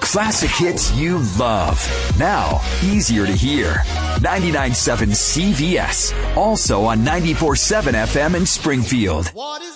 Classic hits you love. Now, easier to hear. 99.7 CVS. Also on 94.7 FM in Springfield. What is